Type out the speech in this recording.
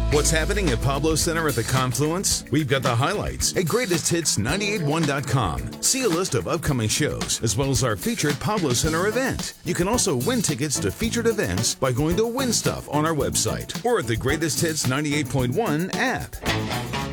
What's happening at Pablo Center at the Confluence? We've got the highlights at greatesthits981.com. See a list of upcoming shows, as well as our featured Pablo Center event. You can also win tickets to featured events by going to Win Stuff on our website or at the Greatest Hits 98.1 app.